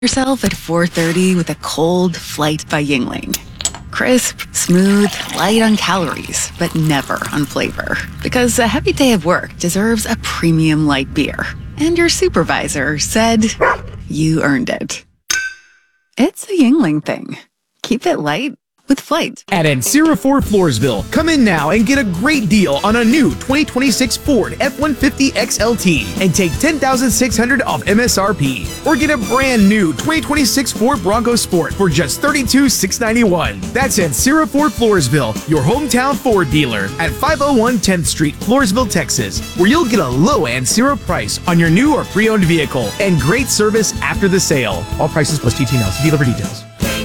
Yourself at 4:30 with a cold flight by Yingling. Crisp, smooth, light on calories, but never on flavor. Because a heavy day of work deserves a premium light beer. And your supervisor said you earned it. It's a Yingling thing. Keep it light with Flight. At Ancira Ford Floresville, come in now and get a great deal on a new 2026 Ford F-150 XLT and take $10,600 off MSRP. Or get a brand new 2026 Ford Bronco Sport for just $32,691. That's Ancira Ford Floresville, your hometown Ford dealer at 501 10th Street, Floresville, Texas, where you'll get a low Ancira price on your new or pre-owned vehicle and great service after the sale. All prices plus TT&L. See dealer for details.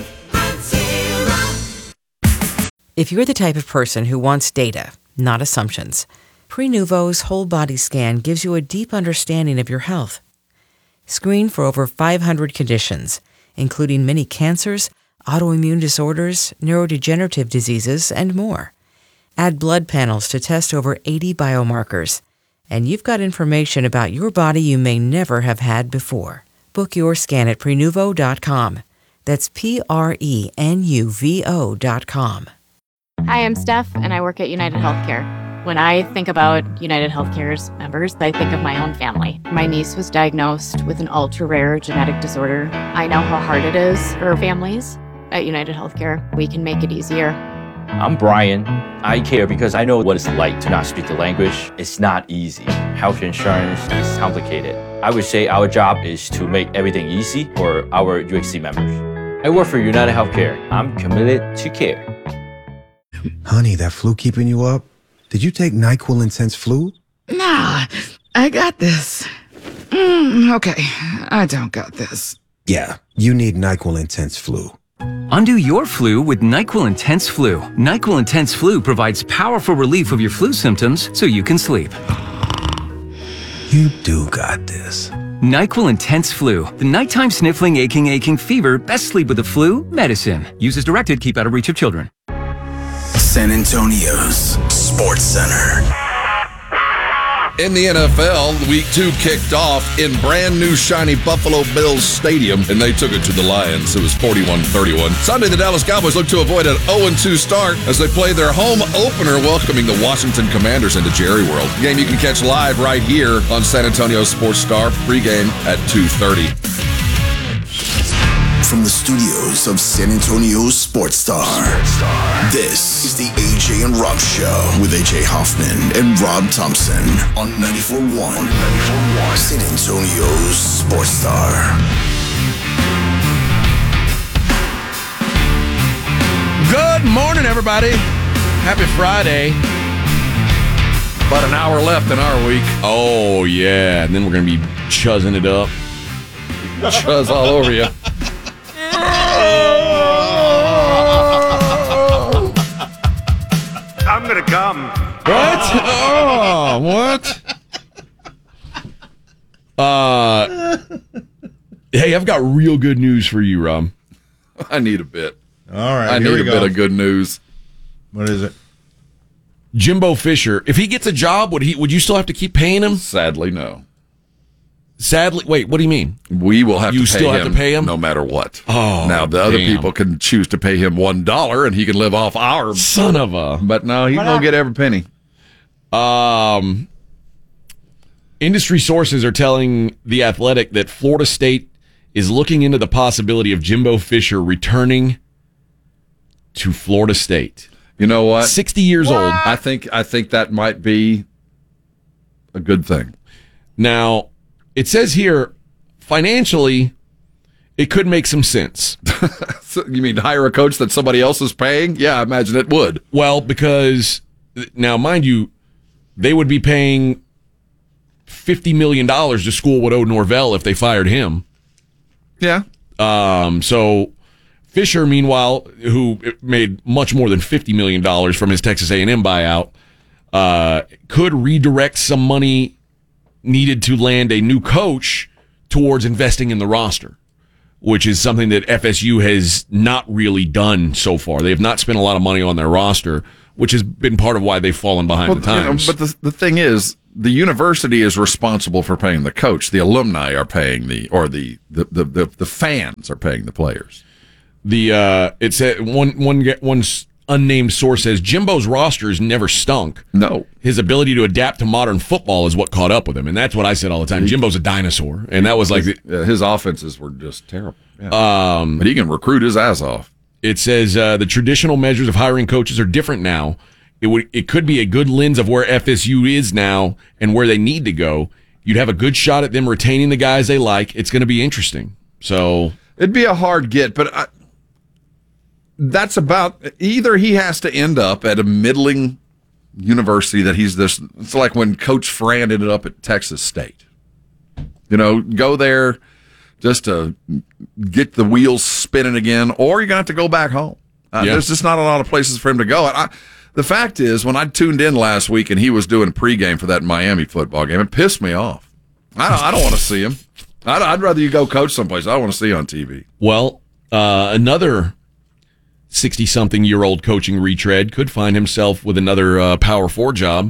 If you're the type of person who wants data, not assumptions, Prenuvo's whole body scan gives you a deep understanding of your health. Screen for over 500 conditions, including many cancers, autoimmune disorders, neurodegenerative diseases, and more. Add blood panels to test over 80 biomarkers, and you've got information about your body you may never have had before. Book your scan at Prenuvo.com. That's Prenuvo.com. Hi, I'm Steph, and I work at United Healthcare. When I think about United Healthcare's members, I think of my own family. My niece was diagnosed with an ultra-rare genetic disorder. I know how hard it is for families. At United Healthcare, we can make it easier. I'm Brian. I care because I know what it's like to not speak the language. It's not easy. Health insurance is complicated. I would say our job is to make everything easy for our UHC members. I work for United Healthcare. I'm committed to care. Honey, that flu keeping you up? Did you take NyQuil Intense Flu? Nah, I got this. Okay, I don't got this. Yeah, you need NyQuil Intense Flu. Undo your flu with NyQuil Intense Flu. NyQuil Intense Flu provides powerful relief of your flu symptoms so you can sleep. You do got this. NyQuil Intense Flu. The nighttime sniffling, aching fever. Best sleep with the flu medicine. Use as directed. Keep out of reach of children. San Antonio's Sports Center. In the NFL, Week 2 kicked off in brand new shiny Buffalo Bills Stadium, and they took it to the Lions. It was 41-31. Sunday, the Dallas Cowboys look to avoid an 0-2 start as they play their home opener, welcoming the Washington Commanders into Jerry World. The game you can catch live right here on San Antonio Sports Star, pregame at 2:30. From the studios of San Antonio Sports Star, this is the AJ and Rob Show with AJ Hoffman and Rob Thompson on 94.1 San Antonio's Sports Star. Good morning, everybody. Happy Friday. About an hour left in our week. Oh, yeah. And then we're going to be chuzzing it up. Chuzz all over you. I'm gonna come. What? Oh, what? Hey, I've got real good news for you, Rob. I need a bit. All right, I need a bit of good news. What is it? Jimbo Fisher. If he gets a job, would you still have to keep paying him? Sadly, no. Sadly, wait. What do you mean? We will have you to pay still him. Have to pay him no matter what. Oh, now the other people can choose to pay him $1, and he can live off our son of a. But no, he's gonna get every penny. Industry sources are telling The Athletic that Florida State is looking into the possibility of Jimbo Fisher returning to Florida State. You know what? 60 years old. I think that might be a good thing. Now, it says here, financially, it could make some sense. So you mean hire a coach that somebody else is paying? Yeah, I imagine it would. Well, because, now, mind you, they would be paying $50 million to school would owe Norvell if they fired him. Yeah. So Fisher, meanwhile, who made much more than $50 million from his Texas A&M buyout, could redirect some money needed to land a new coach towards investing in the roster, which is something that FSU has not really done so far. They have not spent a lot of money on their roster, which has been part of why they've fallen behind the times. But the thing is, the university is responsible for paying the coach. The alumni are paying the fans are paying the players. It said one unnamed source says Jimbo's rosters never stunk. No, his ability to adapt to modern football is what caught up with him, and that's what I said all the time. Jimbo's a dinosaur, and that was like his offenses were just terrible. Yeah. But he can recruit his ass off. It says the traditional measures of hiring coaches are different now. It could be a good lens of where FSU is now and where they need to go. You'd have a good shot at them retaining the guys they like. It's going to be interesting. So it'd be a hard get, but that's about either he has to end up at a middling university that he's this. It's like when Coach Fran ended up at Texas State. Go there just to get the wheels spinning again, or you're going to have to go back home. There's just not a lot of places for him to go. The fact is, when I tuned in last week and he was doing pregame for that Miami football game, it pissed me off. I don't want to see him. I'd rather you go coach someplace. I don't want to see you on TV. Well, another 60-something-year-old coaching retread could find himself with another Power 4 job.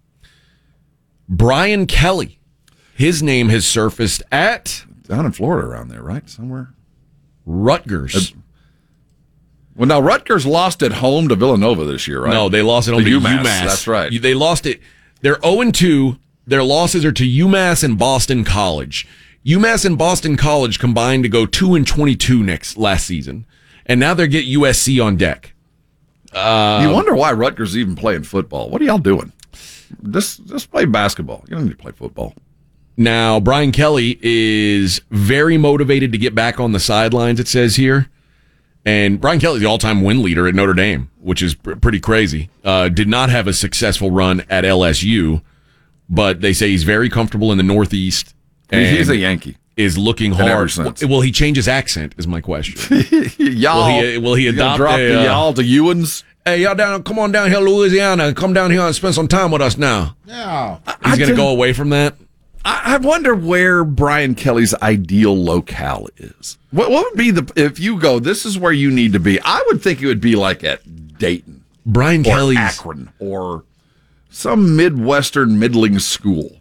Brian Kelly. His name has surfaced at... Down in Florida around there, right? Somewhere? Rutgers. Well, now, Rutgers lost at home to Villanova this year, right? No, they lost at home to UMass. That's right. They lost it. They're 0-2. Their losses are to UMass and Boston College. UMass and Boston College combined to go 2-22 last season. And now they get USC on deck. You wonder why Rutgers even playing football. What are y'all doing? Just play basketball. You don't need to play football. Now, Brian Kelly is very motivated to get back on the sidelines, it says here. And Brian Kelly is the all-time win leader at Notre Dame, which is pretty crazy. Did not have a successful run at LSU, but they say he's very comfortable in the Northeast. And he's a Yankee. Is looking hard. Will he change his accent, is my question. Y'all. Will he adopt drop the y'all to Ewans? Hey, y'all come on down here to Louisiana. Come down here and spend some time with us now. Yeah. He's going to go away from that? I wonder where Brian Kelly's ideal locale is. What would be if you go, this is where you need to be? I would think it would be like at Dayton. Brian Kelly's Akron or some Midwestern middling school.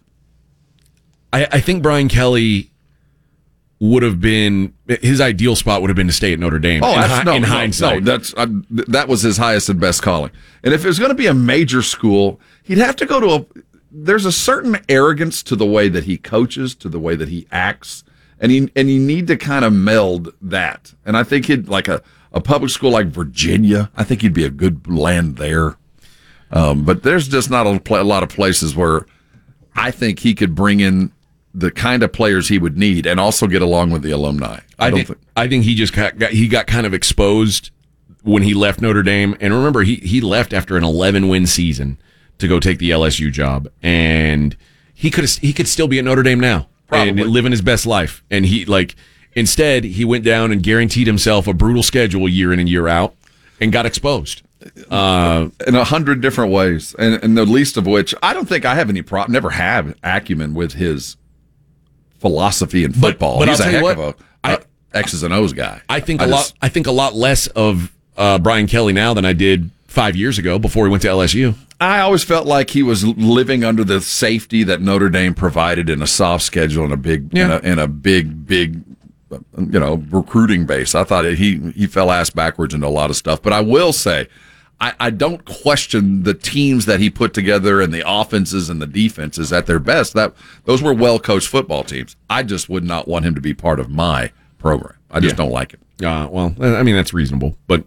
I think Brian Kelly would have been, his ideal spot would have been to stay at Notre Dame. In hindsight. No, that was his highest and best calling. And if it was going to be a major school, he'd have to go to there's a certain arrogance to the way that he coaches, to the way that he acts, and you need to kind of meld that. And I think he'd like a public school like Virginia. I think he'd be a good land there. But there's just not a lot of places where I think he could bring in the kind of players he would need and also get along with the alumni. I think he just got kind of exposed when he left Notre Dame. And remember, he left after an 11-win season to go take the LSU job, and he could still be at Notre Dame now. Probably. And living his best life. And instead he went down and guaranteed himself a brutal schedule year in and year out, and got exposed in 100 different ways. And the least of which, I don't think I have any problem. Never have acumen with his philosophy in football. But he's I'll a tell you heck what, of a X's and O's guy. I think a lot less of Brian Kelly now than I did 5 years ago before he went to LSU. I always felt like he was living under the safety that Notre Dame provided in a soft schedule and a big, in a big, recruiting base. I thought he fell ass backwards into a lot of stuff. But I will say, I don't question the teams that he put together and the offenses and the defenses at their best. Those were well coached football teams. I just would not want him to be part of my program. I just don't like it. Well, I mean, that's reasonable, but.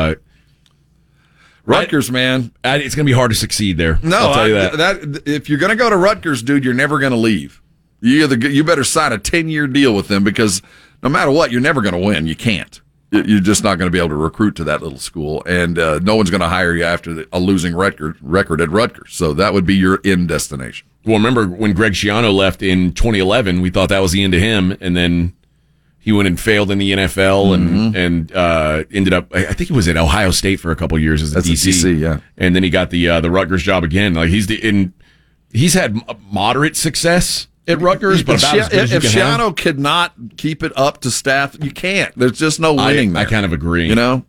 Rutgers, man. It's going to be hard to succeed there. No, I'll tell you that. If you're going to go to Rutgers, dude, you're never going to leave. You better sign a 10-year deal with them, because no matter what, you're never going to win. You can't. You're just not going to be able to recruit to that little school, and no one's going to hire you after a losing record at Rutgers. So that would be your end destination. Well, remember when Greg Schiano left in 2011, we thought that was the end of him, and then he went and failed in the NFL and ended up, I think he was at Ohio State for a couple of years as a DC. Yeah. And then he got the Rutgers job again. Like he's had moderate success at Rutgers, but about as good as you if can Schiano have. could not keep it up to staff, you can't. There's just no winning there. I kind of agree. You know?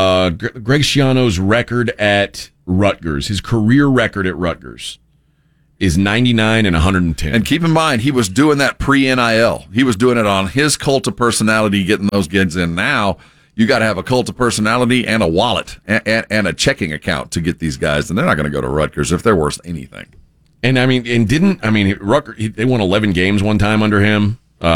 Greg Schiano's record at Rutgers, his career record at Rutgers, is 99 and 110. And keep in mind, he was doing that pre-NIL. He was doing it on his cult of personality, getting those kids in. Now, you got to have a cult of personality and a wallet and a checking account to get these guys, and they're not going to go to Rutgers if they're worth anything. And Rutgers, they won 11 games one time under him.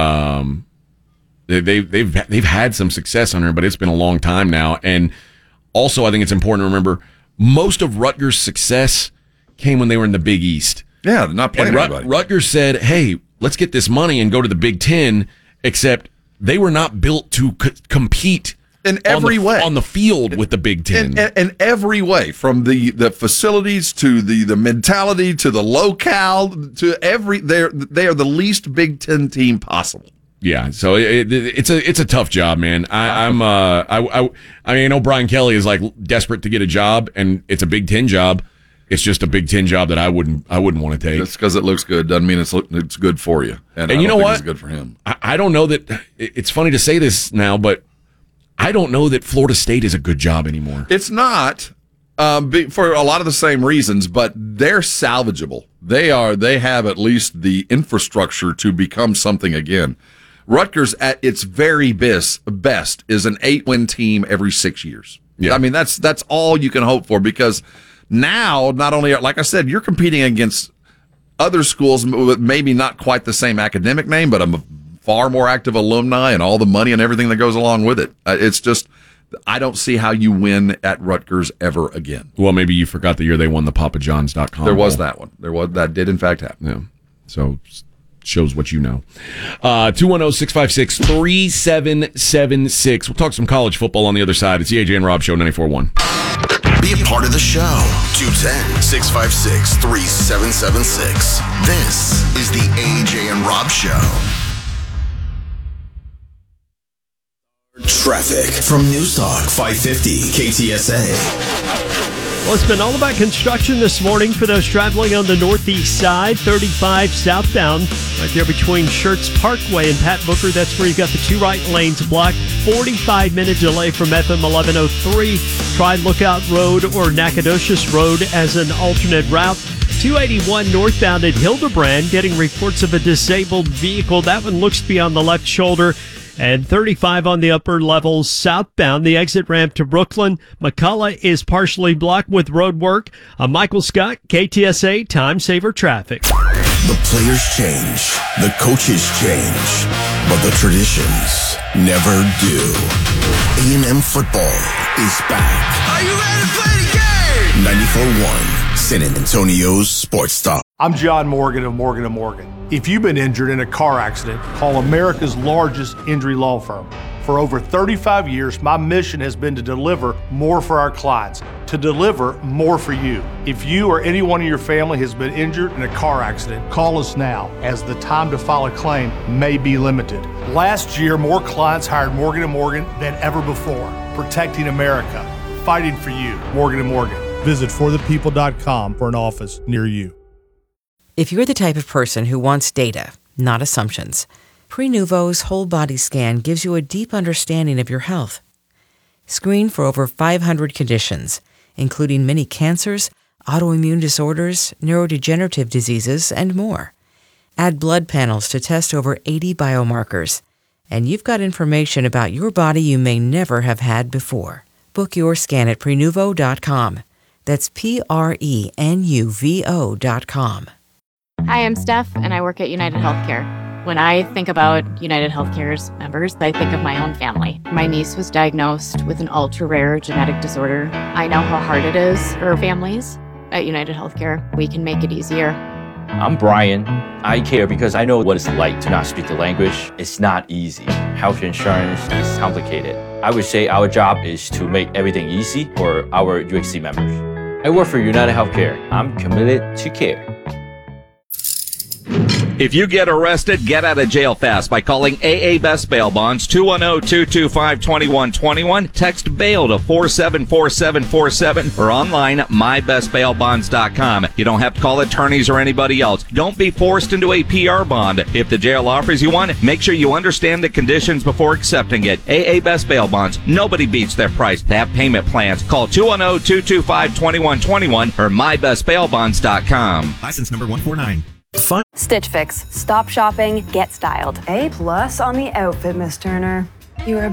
They've had some success under him, but it's been a long time now. And also, I think it's important to remember most of Rutgers' success came when they were in the Big East. Yeah, they're not playing anybody. Rutgers said, "Hey, let's get this money and go to the Big Ten." Except they were not built to compete in every way on the field with the Big Ten. In every way, from the facilities to the mentality to the locale to they are the least Big Ten team possible. Yeah, so it's a tough job, man. I know Brian Kelly is like desperate to get a job, and it's a Big Ten job. It's just a Big Ten job that I wouldn't want to take. Just because it looks good doesn't mean it's good for you. And you know what? It's good for him. I don't know that. It's funny to say this now, but I don't know that Florida State is a good job anymore. It's not for a lot of the same reasons, but they're salvageable. They have at least the infrastructure to become something again. Rutgers, at its very best, is an 8-win team every 6 years. Yeah. I mean, that's all you can hope for, because now, not only, like I said, you're competing against other schools with maybe not quite the same academic name, but a far more active alumni and all the money and everything that goes along with it. It's just, I don't see how you win at Rutgers ever again. Well, maybe you forgot the year they won the PapaJohns.com. There was that one. That did in fact happen. Yeah. So shows what you know. 210-656-3776. We'll talk some college football on the other side. It's the AJ and Rob Show, 94.1. Be a part of the show. 210-656-3776. This is the AJ and Rob Show. Traffic from News Talk 550 KTSA. Well, it's been all about construction this morning for those traveling on the northeast side. 35 southbound, right there between Schertz Parkway and Pat Booker. That's where you got the two right lanes blocked. 45-minute delay from FM 1103. Try Lookout Road or Nacogdoches Road as an alternate route. 281 northbound at Hildebrand, getting reports of a disabled vehicle. That one looks to be on the left shoulder. And 35 on the upper levels southbound, the exit ramp to Brooklyn. McCullough is partially blocked with road work. Michael Scott, KTSA Time Saver Traffic. The players change, the coaches change, but the traditions never do. A&M football is back. Are you ready to play the game? 94.1 San Antonio's Sports Star. I'm John Morgan of Morgan & Morgan. If you've been injured in a car accident, call America's largest injury law firm. For over 35 years, my mission has been to deliver more for our clients, to deliver more for you. If you or anyone in your family has been injured in a car accident, call us now, as the time to file a claim may be limited. Last year, more clients hired Morgan & Morgan than ever before, protecting America, fighting for you. Morgan & Morgan. Visit forthepeople.com for an office near you. If you're the type of person who wants data, not assumptions, Prenuvo's whole body scan gives you a deep understanding of your health. Screen for over 500 conditions, including many cancers, autoimmune disorders, neurodegenerative diseases, and more. Add blood panels to test over 80 biomarkers, and you've got information about your body you may never have had before. Book your scan at Prenuvo.com. That's Prenuvo.com. Hi, I'm Steph, and I work at United Healthcare. When I think about United Healthcare's members, I think of my own family. My niece was diagnosed with an ultra-rare genetic disorder. I know how hard it is for families. At United Healthcare, we can make it easier. I'm Brian. I care because I know what it's like to not speak the language. It's not easy. Health insurance is complicated. I would say our job is to make everything easy for our UHC members. I work for United Healthcare. I'm committed to care. If you get arrested, get out of jail fast by calling AA Best Bail Bonds, 210-225-2121. Text bail to 474747 or online mybestbailbonds.com. You don't have to call attorneys or anybody else. Don't be forced into a PR bond. If the jail offers you one, make sure you understand the conditions before accepting it. AA Best Bail Bonds. Nobody beats their price. They have payment plans. Call 210-225-2121 or mybestbailbonds.com. License number 149. Stitch Fix. Stop shopping, get styled. A+ on the outfit, Miss Turner. You are